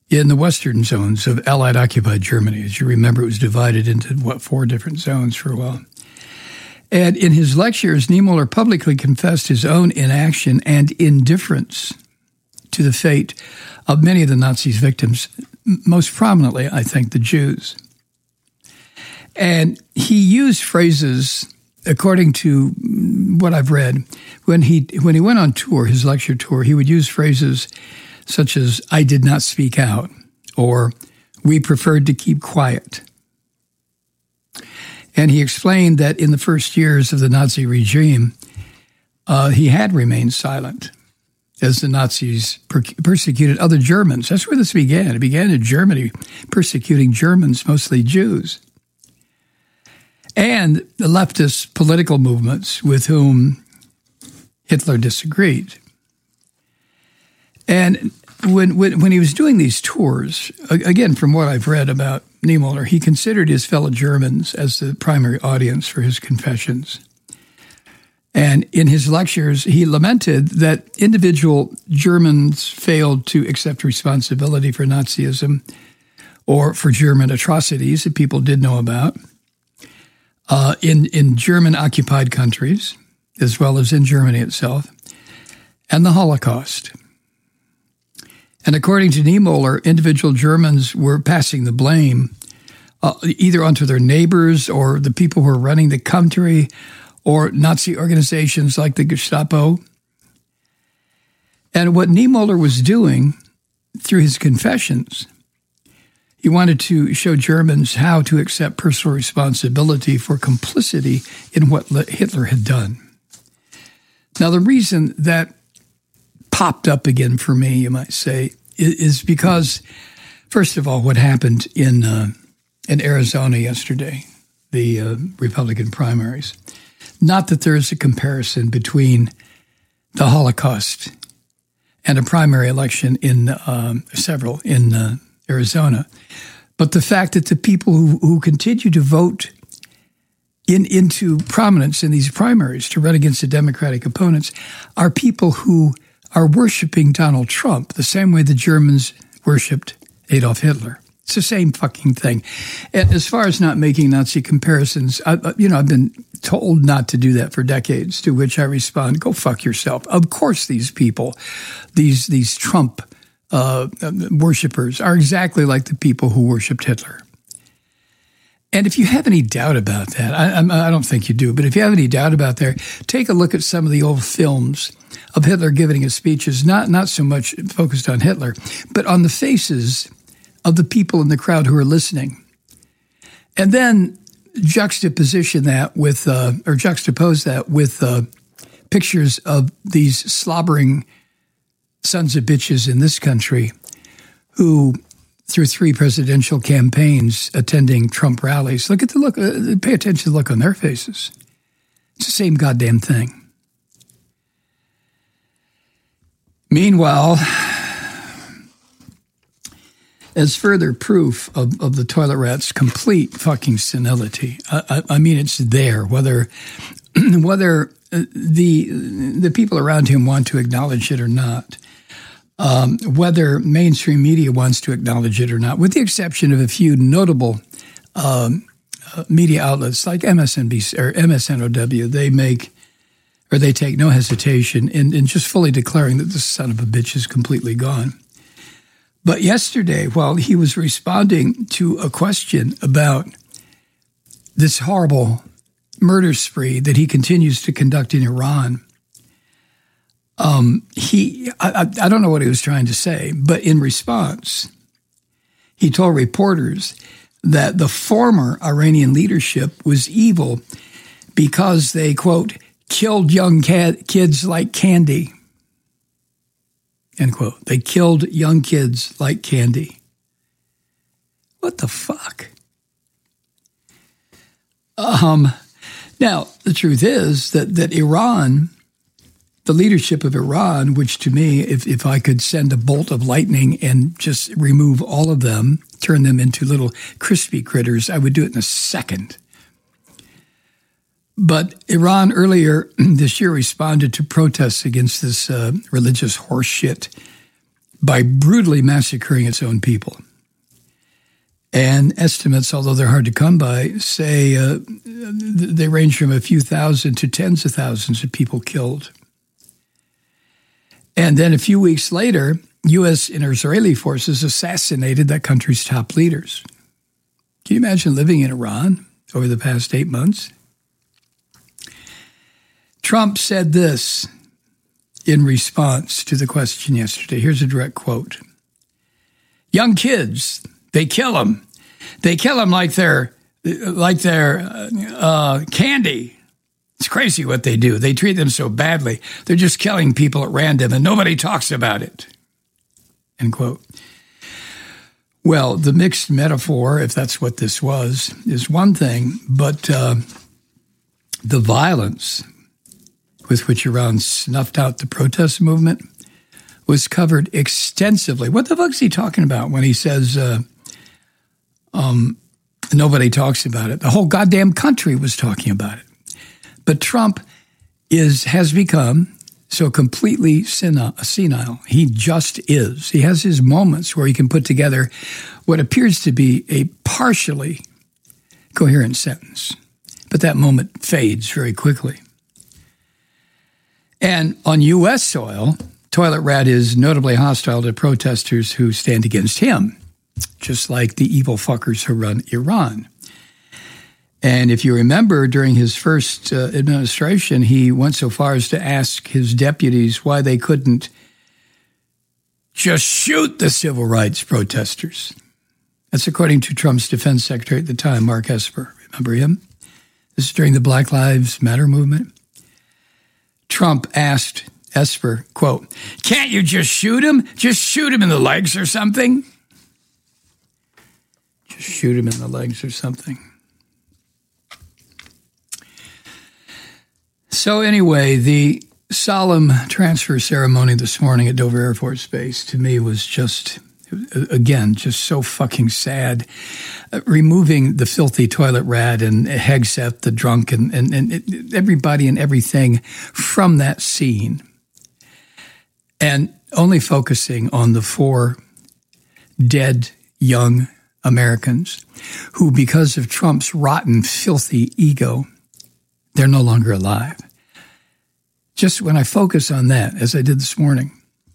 in the western zones of Allied-occupied Germany. As you remember, it was divided into, 4 different zones for a while. And in his lectures, Niemöller publicly confessed his own inaction and indifference to the fate of many of the Nazis' victims, most prominently, I think, the Jews. And he used phrases, according to what I've read, when he went on tour, his lecture tour, he would use phrases such as, "I did not speak out," or "we preferred to keep quiet." And he explained that in the first years of the Nazi regime, he had remained silent as the Nazis persecuted other Germans. That's where this began. It began in Germany, persecuting Germans, mostly Jews. And the leftist political movements with whom Hitler disagreed. And when he was doing these tours, again, from what I've read about Niemöller, he considered his fellow Germans as the primary audience for his confessions. And in his lectures, he lamented that individual Germans failed to accept responsibility for Nazism or for German atrocities that people did know about in German-occupied countries, as well as in Germany itself, and the Holocaust. And according to Niemöller, individual Germans were passing the blame either onto their neighbors or the people who were running the country or Nazi organizations like the Gestapo. And what Niemöller was doing through his confessions, he wanted to show Germans how to accept personal responsibility for complicity in what Hitler had done. Now, the reason that popped up again for me, you might say, is because, first of all, what happened in Arizona yesterday, the Republican primaries. Not that there is a comparison between the Holocaust and a primary election in Arizona, but the fact that the people who continue to vote into prominence in these primaries to run against the Democratic opponents are people who are worshiping Donald Trump the same way the Germans worshipped Adolf Hitler. It's the same fucking thing. And as far as not making Nazi comparisons, I've been told not to do that for decades, to which I respond, go fuck yourself. Of course these people, these Trump worshipers are exactly like the people who worshipped Hitler. And if you have any doubt about that, I don't think you do, but if you have any doubt about that, take a look at some of the old films of Hitler giving his speeches, not so much focused on Hitler, but on the faces of the people in the crowd who are listening. And then juxtapose that with pictures of these slobbering sons of bitches in this country who, through 3 presidential campaigns attending Trump rallies, look at the look, pay attention to the look on their faces. It's the same goddamn thing. Meanwhile, as further proof of the toilet rat's complete fucking senility, I mean, it's there, whether the people around him want to acknowledge it or not, whether mainstream media wants to acknowledge it or not, with the exception of a few notable media outlets like MSNBC or MSNOW, they take no hesitation in just fully declaring that this son of a bitch is completely gone. But yesterday, while he was responding to a question about this horrible murder spree that he continues to conduct in Iran, I don't know what he was trying to say, but in response, he told reporters that the former Iranian leadership was evil because they, quote, killed young kids like candy, end quote. They killed young kids like candy. What the fuck? Now, the truth is that Iran, the leadership of Iran, which to me, if I could send a bolt of lightning and just remove all of them, turn them into little crispy critters, I would do it in a second. But Iran earlier this year responded to protests against this religious horseshit by brutally massacring its own people. And estimates, although they're hard to come by, say they range from a few thousand to tens of thousands of people killed. And then a few weeks later, U.S. and Israeli forces assassinated that country's top leaders. Can you imagine living in Iran over the past 8 months? Trump said this in response to the question yesterday. Here's a direct quote. Young kids, they kill them. They kill them like they're candy. It's crazy what they do. They treat them so badly. They're just killing people at random, and nobody talks about it. End quote. Well, the mixed metaphor, if that's what this was, is one thing, but the violence with which Iran snuffed out the protest movement was covered extensively. What the fuck's he talking about when he says nobody talks about it? The whole goddamn country was talking about it. But Trump has become so completely senile. He just is. He has his moments where he can put together what appears to be a partially coherent sentence. But that moment fades very quickly. And on U.S. soil, Toilet Rat is notably hostile to protesters who stand against him, just like the evil fuckers who run Iran. And if you remember, during his first administration, he went so far as to ask his deputies why they couldn't just shoot the civil rights protesters. That's according to Trump's defense secretary at the time, Mark Esper. Remember him? This is during the Black Lives Matter movement. Trump asked Esper, quote, "Can't you just shoot him? Just shoot him in the legs or something?" Just shoot him in the legs or something. So anyway, the solemn transfer ceremony this morning at Dover Air Force Base to me was just so fucking sad. Removing the filthy Toilet Rat and Hegseth, the drunk, and everybody and everything from that scene. And only focusing on the 4 dead young Americans who, because of Trump's rotten, filthy ego, they're no longer alive. Just when I focus on that, as I did this morning,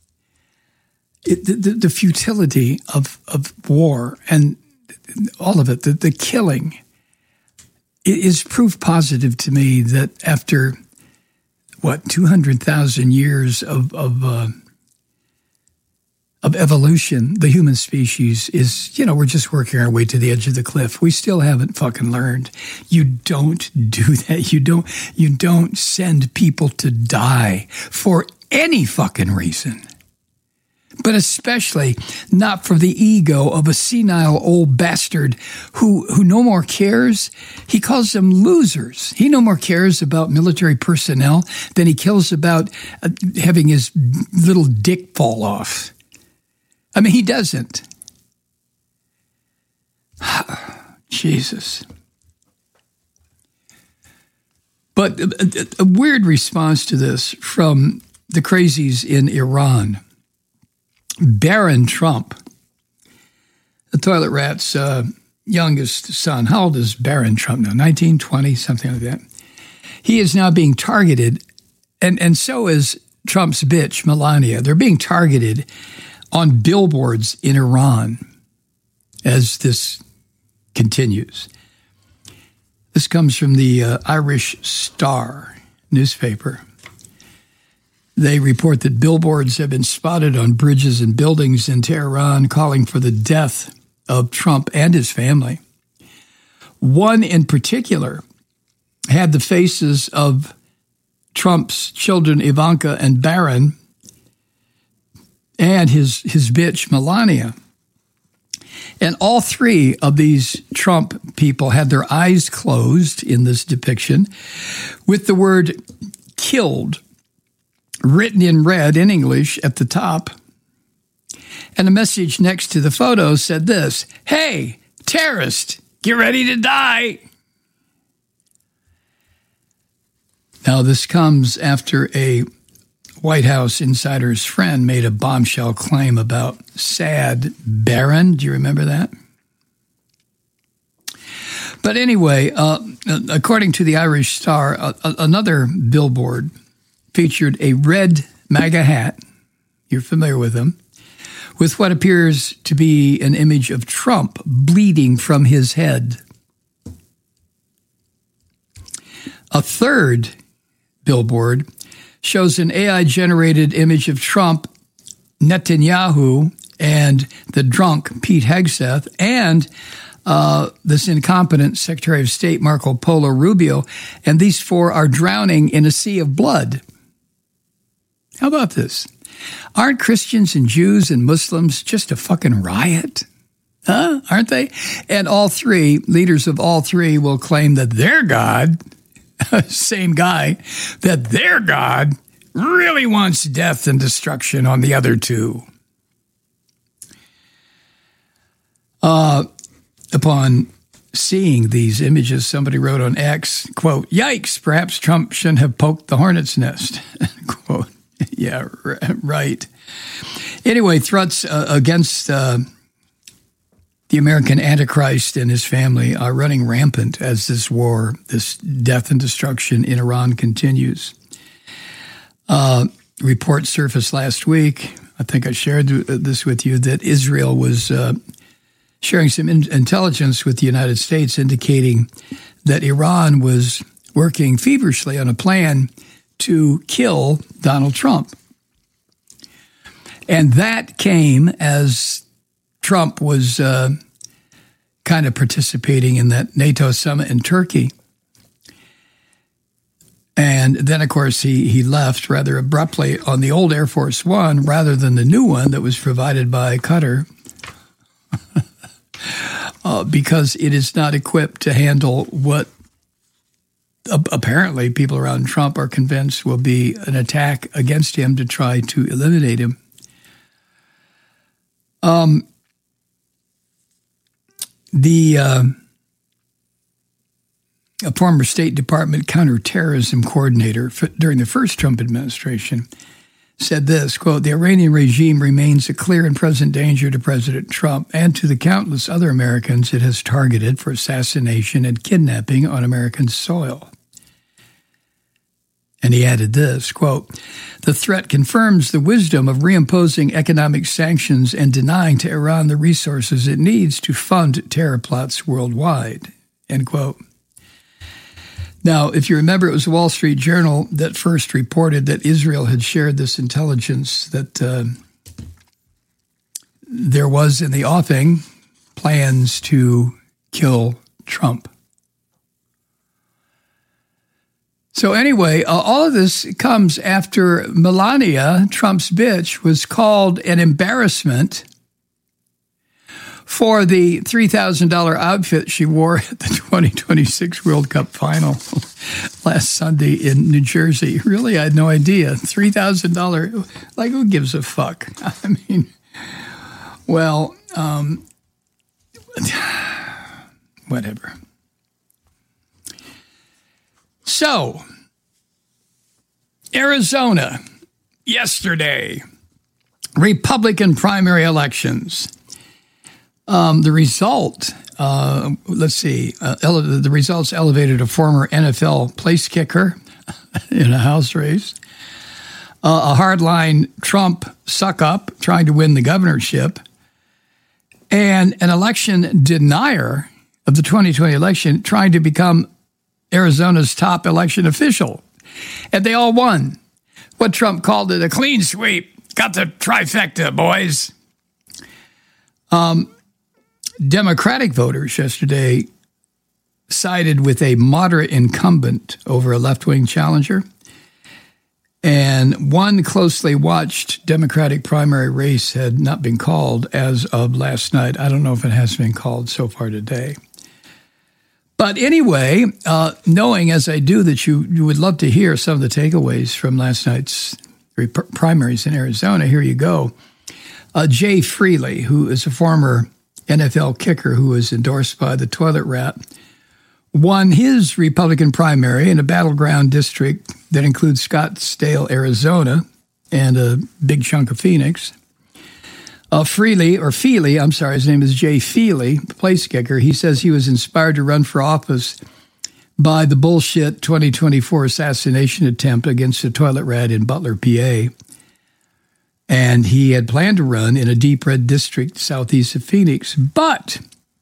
the futility of war and all of it, the killing, it is proof positive to me that after, 200,000 years of evolution, the human species is, we're just working our way to the edge of the cliff. We still haven't fucking learned. You don't do that. You don't send people to die for any fucking reason. But especially not for the ego of a senile old bastard who no more cares. He calls them losers. He no more cares about military personnel than he cares about having his little dick fall off. I mean, he doesn't. Jesus. But a weird response to this from the crazies in Iran. Barron Trump, the Toilet Rat's youngest son. How old is Barron Trump now? 19, 20, something like that. He is now being targeted, and so is Trump's bitch, Melania. They're being targeted on billboards in Iran as this continues. This comes from the Irish Star newspaper. They report that billboards have been spotted on bridges and buildings in Tehran calling for the death of Trump and his family. One in particular had the faces of Trump's children, Ivanka and Barron, and his bitch, Melania. And all 3 of these Trump people had their eyes closed in this depiction with the word killed written in red in English at the top. And a message next to the photo said this: "Hey, terrorist, get ready to die." Now, this comes after a White House insider's friend made a bombshell claim about Saad Barron. Do you remember that? But anyway, according to the Irish Star, another billboard featured a red MAGA hat. You're familiar with them, with what appears to be an image of Trump bleeding from his head. A third billboard shows an AI-generated image of Trump, Netanyahu, and the drunk Pete Hegseth, and this incompetent Secretary of State, Marco Polo Rubio, and these four are drowning in a sea of blood. How about this? Aren't Christians and Jews and Muslims just a fucking riot? Huh? Aren't they? And all three, leaders of all three will claim that their God, same guy, that their God really wants death and destruction on the other two. Upon seeing these images, somebody wrote on X, quote, "Yikes, perhaps Trump shouldn't have poked the hornet's nest," quote. Yeah, right. Anyway, threats against the American Antichrist and his family are running rampant as this war, this death and destruction in Iran continues. Reports surfaced last week, I think I shared this with you, that Israel was sharing some intelligence with the United States indicating that Iran was working feverishly on a plan to kill Donald Trump. And that came as Trump was kind of participating in that NATO summit in Turkey. And then, of course, he left rather abruptly on the old Air Force One rather than the new one that was provided by Qatar because it is not equipped to handle what apparently people around Trump are convinced will be an attack against him to try to eliminate him. A former State Department counterterrorism coordinator during the first Trump administration said this, quote, "The Iranian regime remains a clear and present danger to President Trump and to the countless other Americans it has targeted for assassination and kidnapping on American soil." And he added this, quote, "The threat confirms the wisdom of reimposing economic sanctions and denying to Iran the resources it needs to fund terror plots worldwide," end quote. Now, if you remember, it was the Wall Street Journal that first reported that Israel had shared this intelligence that there was in the offing plans to kill Trump. So anyway, all of this comes after Melania, Trump's bitch, was called an embarrassment for the $3,000 outfit she wore at the 2026 World Cup final last Sunday in New Jersey. Really, I had no idea. $3,000, like, who gives a fuck? I mean, well, whatever. So, Arizona, yesterday, Republican primary elections. The result, let's see, the results elevated a former NFL place kicker in a House race, a hardline Trump suck-up trying to win the governorship, and an election denier of the 2020 election trying to become Arizona's top election official. And they all won. What Trump called it a clean sweep. Got the trifecta, boys. Democratic voters yesterday sided with a moderate incumbent over a left-wing challenger. And one closely watched Democratic primary race had not been called as of last night. I don't know if it has been called so far today. But anyway, knowing as I do that you would love to hear some of the takeaways from last night's primaries in Arizona, here you go. Jay Freely, who is a former NFL kicker who was endorsed by the toilet rat, won his Republican primary in a battleground district that includes Scottsdale, Arizona, and a big chunk of Phoenix. Feely, his name is Jay Feely, place kicker. He says he was inspired to run for office by the bullshit 2024 assassination attempt against a toilet rat in Butler, PA. And he had planned to run in a deep red district southeast of Phoenix. But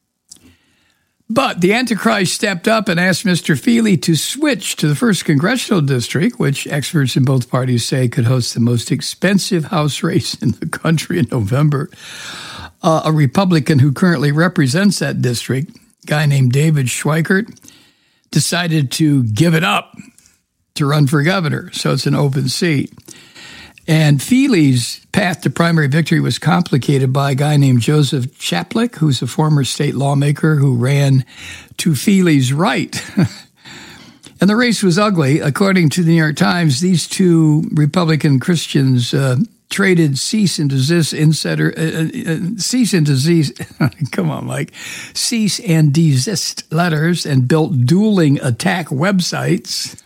the Antichrist stepped up and asked Mr. Feely to switch to the 1st Congressional District, which experts in both parties say could host the most expensive House race in the country in November. A Republican who currently represents that district, a guy named David Schweikert, decided to give it up to run for governor. So it's an open seat. And Feely's path to primary victory was complicated by a guy named Joseph Chaplik, who's a former state lawmaker who ran to Feely's right. And the race was ugly. According to the New York Times, these two Republican Christians traded cease and desist letters and built dueling attack websites.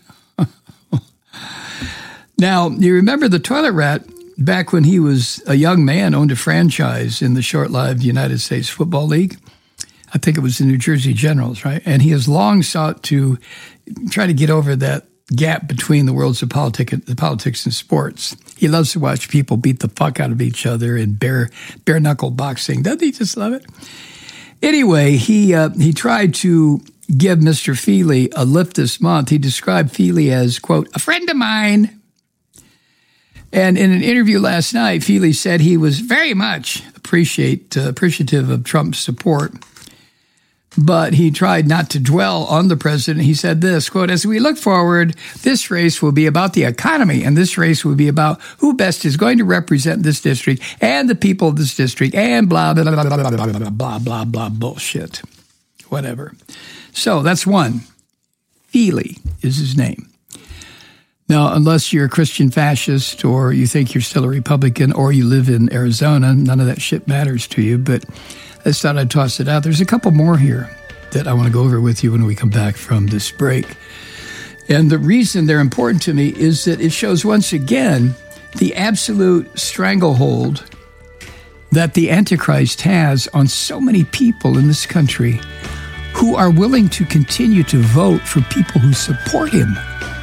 Now, you remember the toilet rat, back when he was a young man, owned a franchise in the short-lived United States Football League. I think it was the New Jersey Generals, right? And he has long sought to try to get over that gap between the worlds of politics and sports. He loves to watch people beat the fuck out of each other in bare-knuckle boxing. Doesn't he just love it? Anyway, he tried to give Mr. Feely a lift this month. He described Feely as, quote, a friend of mine. And in an interview last night, Feely said he was very much appreciative of Trump's support, but he tried not to dwell on the president. He said this, quote, as we look forward, this race will be about the economy, and this race will be about who best is going to represent this district and the people of this district and blah, blah, blah, blah, blah, blah, blah, blah, blah, blah, bullshit. Whatever. So that's one. Feely is his name. Now, unless you're a Christian fascist or you think you're still a Republican or you live in Arizona, none of that shit matters to you, but I just thought I'd toss it out. There's a couple more here that I want to go over with you when we come back from this break. And the reason they're important to me is that it shows once again the absolute stranglehold that the Antichrist has on so many people in this country who are willing to continue to vote for people who support him.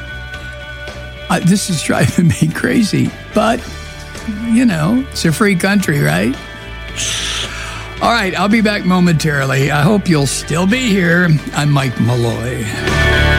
This is driving me crazy, but, you know, it's a free country, right? All right, I'll be back momentarily. I hope you'll still be here. I'm Mike Malloy.